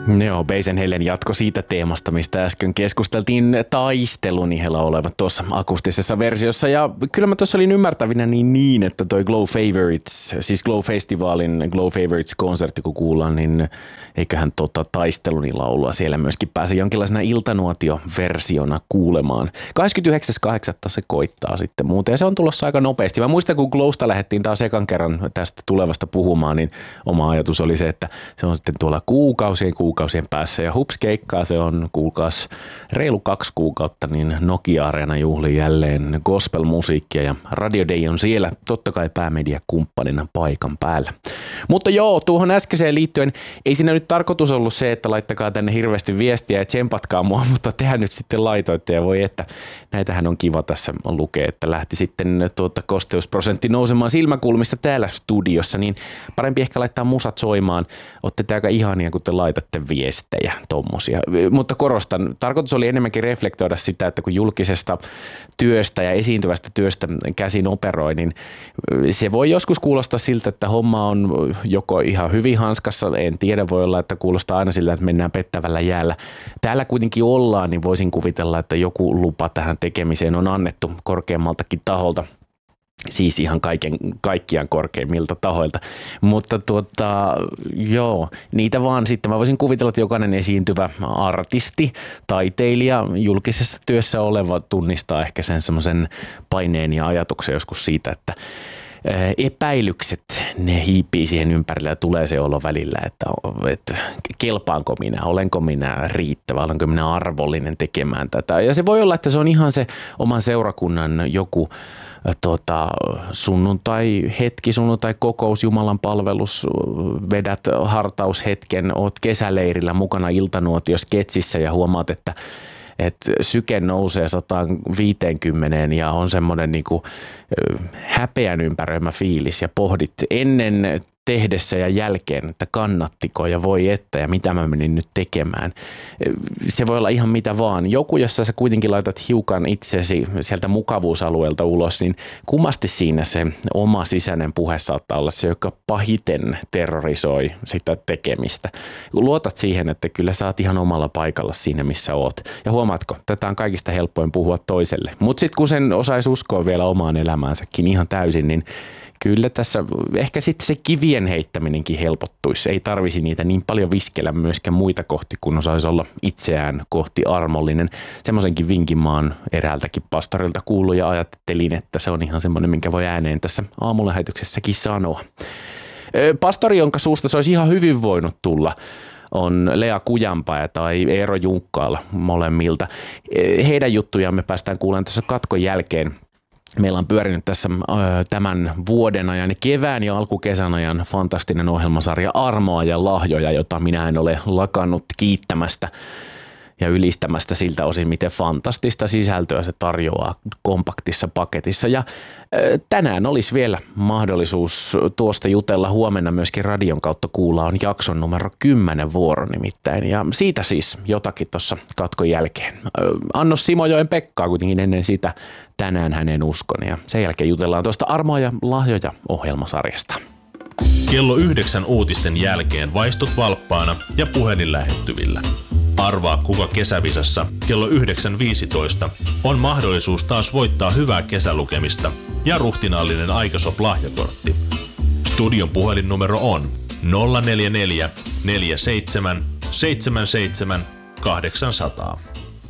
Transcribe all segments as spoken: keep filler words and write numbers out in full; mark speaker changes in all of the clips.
Speaker 1: Joo, Basenhellen jatko siitä teemasta, mistä äsken keskusteltiin, taistelun ihella olevat tuossa akustisessa versiossa. Ja kyllä mä tuossa olin ymmärtävinä niin, niin että toi Glow Favorites, siis Glow-festivaalin Glow Favorites-konsertti kun kuullaan, niin eiköhän tota taistelun laulua siellä myöskin pääse jonkinlaisena iltanuotio-versiona kuulemaan. kahdeskymmenesyhdeksäs kahdeksatta se koittaa sitten muuten ja se on tulossa aika nopeasti. Mä muistan, kun Glowsta lähdettiin taas ekan kerran tästä tulevasta puhumaan, niin oma ajatus oli se, että se on sitten tuolla kuukausien kuukausien päässä ja hups keikkaa se on kuulkaas reilu kaksi kuukautta, niin Nokia-areena juhlii jälleen gospel-musiikkia ja Radio Day on siellä totta kai päämediakumppanina paikan päällä. Mutta joo, tuohon äskeiseen liittyen ei siinä nyt tarkoitus ollut se, että laittakaa tänne hirveästi viestiä ja tsempatkaa mua, mutta tehän nyt sitten laitoitte ja voi että näitähän on kiva tässä lukea, että lähti sitten tuota kosteusprosentti nousemaan silmäkulmista täällä studiossa, niin parempi ehkä laittaa musat soimaan. Ootte te aika ihania, kun te laitatte viestejä tommosia. Mutta korostan, tarkoitus oli enemmänkin reflektoida sitä, että kun julkisesta työstä ja esiintyvästä työstä käsin operoi, niin se voi joskus kuulostaa siltä, että homma on joko ihan hyvin hanskassa, en tiedä, voi olla, että kuulostaa aina siltä, että mennään pettävällä jäällä. Täällä kuitenkin ollaan, niin voisin kuvitella, että joku lupa tähän tekemiseen on annettu korkeammaltakin taholta. Siis ihan kaiken, kaikkiaan korkeimmilta tahoilta, mutta tuota, joo, niitä vaan sitten mä voisin kuvitella, että jokainen esiintyvä artisti, taiteilija, julkisessa työssä oleva tunnistaa ehkä sen semmoisen paineen ja ajatuksen joskus siitä, että epäilykset, ne hiipii siihen ympärille ja tulee se olo välillä, että, että kelpaanko minä, olenko minä riittävä, olenko minä arvollinen tekemään tätä. Ja se voi olla, että se on ihan se oman seurakunnan joku Tota, sunnuntai hetki, sunnuntai kokous, Jumalan palvelus, vedät hartaushetken, oot kesäleirillä mukana iltanuotio-sketsissä ja huomaat, että että syke nousee sata viisikymmentä ja on semmoinen niinku häpeän ympäröimä fiilis ja pohdit ennen tehdessä ja jälkeen, että kannattiko ja voi että ja mitä mä menin nyt tekemään. Se voi olla ihan mitä vaan. Joku, jossa sä kuitenkin laitat hiukan itsesi sieltä mukavuusalueelta ulos, niin kummasti siinä se oma sisäinen puhe saattaa olla se, joka pahiten terrorisoi sitä tekemistä. Luotat siihen, että kyllä sä oot ihan omalla paikalla siinä, missä oot. Ja huomaatko, tätä on kaikista helpoin puhua toiselle. Mutta sitten kun sen osaisi uskoa vielä omaan elämäänsäkin ihan täysin, niin kyllä tässä ehkä sitten se kivien heittäminenkin helpottuisi. Ei tarvisi niitä niin paljon viskellä myöskään muita kohti, kun osaisi olla itseään kohti armollinen. Semmoisenkin vinkin maan eräältäkin pastorilta kuului ja ajattelin, että se on ihan semmoinen, minkä voi ääneen tässä aamulähetyksessäkin sanoa. Pastori, jonka suusta se olisi ihan hyvin voinut tulla, on Lea Kujanpää tai Eero Junkkaala molemmilta. Heidän juttujaan me päästään kuulemaan tässä katkon jälkeen. Meillä on pyörinyt tässä tämän vuoden ajan, kevään ja alkukesän ajan fantastinen ohjelmasarja Armoa ja lahjoja, jota minä en ole lakannut kiittämästä ja ylistämästä siltä osin, miten fantastista sisältöä se tarjoaa kompaktissa paketissa. Ja tänään olisi vielä mahdollisuus tuosta jutella, huomenna myöskin radion kautta kuulla on jakson numero kymmenen vuoro nimittäin. Ja siitä siis jotakin tuossa katkon jälkeen. Annos Simojoen Pekkaa kuitenkin ennen sitä tänään hänen uskon. Ja sen jälkeen jutellaan tuosta Armoa ja lahjoja ohjelmasarjasta.
Speaker 2: Kello yhdeksän uutisten jälkeen vaistut valppaana ja puhelin lähettyvillä. Arvaa kuka kesävisassa kello yhdeksän viisitoista on mahdollisuus taas voittaa hyvää kesälukemista ja ruhtinaallinen Aikasop-lahjakortti. Studion puhelinnumero on nolla neljä neljä neljä seitsemän seitsemän seitsemän kahdeksan nolla nolla.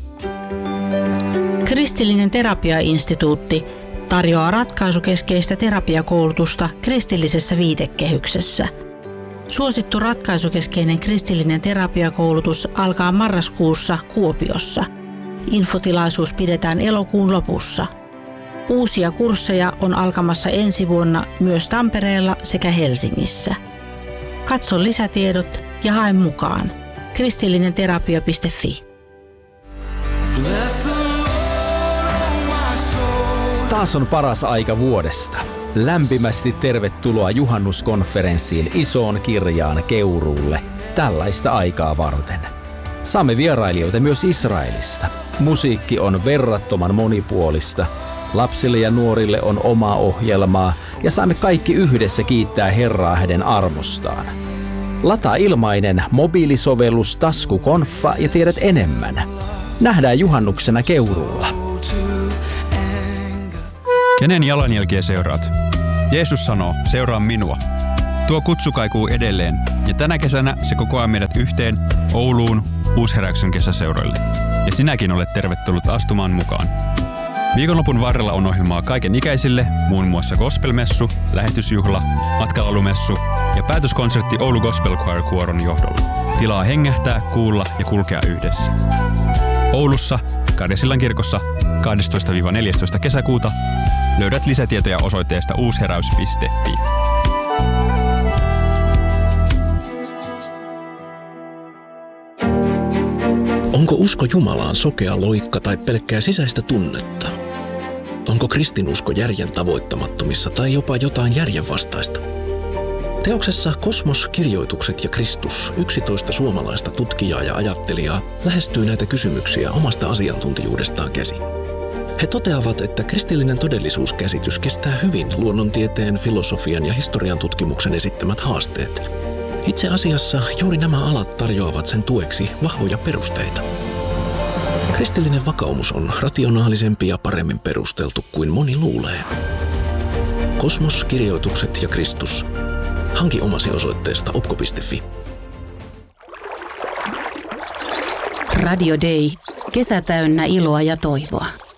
Speaker 3: Kristillinen terapiainstituutti tarjoaa ratkaisukeskeistä terapiakoulutusta kristillisessä viitekehyksessä. Suosittu ratkaisukeskeinen kristillinen terapiakoulutus alkaa marraskuussa Kuopiossa. Infotilaisuus pidetään elokuun lopussa. Uusia kursseja on alkamassa ensi vuonna myös Tampereella sekä Helsingissä. Katso lisätiedot ja hae mukaan. kristillinenterapia piste fi.
Speaker 4: Taas on paras aika vuodesta. Lämpimästi tervetuloa juhannuskonferenssiin Isoon Kirjaan Keuruulle tällaista aikaa varten. Saamme vierailijoita myös Israelista. Musiikki on verrattoman monipuolista. Lapsille ja nuorille on omaa ohjelmaa ja saamme kaikki yhdessä kiittää Herraa hänen armostaan. Lataa ilmainen mobiilisovellus Taskukonfa ja tiedät enemmän. Nähdään juhannuksena Keuruulla.
Speaker 5: Kenen jalanjälkiä seuraat? Jeesus sanoo, seuraa minua. Tuo kutsu kaikuu edelleen, ja tänä kesänä se kokoaa meidät yhteen Ouluun Uusheräyksen kesäseuroille. Ja sinäkin olet tervetullut astumaan mukaan. Viikonlopun varrella on ohjelmaa kaiken ikäisille, muun muassa gospelmessu, lähetysjuhla, matkalaulumessu ja päätöskonsertti Oulu Gospel Choir Kuoron johdolla. Tilaa hengähtää, kuulla ja kulkea yhdessä. Oulussa, Karjasillan kirkossa kahdestoista neljästoista kesäkuuta löydät lisätietoja osoitteesta uusheräys piste fi.
Speaker 6: Onko usko Jumalaan sokea loikka tai pelkkää sisäistä tunnetta? Onko kristinusko järjen tavoittamattomissa tai jopa jotain järjenvastaista? Teoksessa Kosmos, kirjoitukset ja Kristus yksitoista suomalaista tutkijaa ja ajattelijaa lähestyy näitä kysymyksiä omasta asiantuntijuudestaan käsin. He toteavat, että kristillinen todellisuuskäsitys kestää hyvin luonnontieteen, filosofian ja historian tutkimuksen esittämät haasteet. Itse asiassa juuri nämä alat tarjoavat sen tueksi vahvoja perusteita. Kristillinen vakaumus on rationaalisempi ja paremmin perusteltu kuin moni luulee. Kosmos, kirjoitukset ja Kristus. Hanki omasi osoitteesta opko piste fi.
Speaker 7: Radio Day. Kesä täynnä iloa ja toivoa.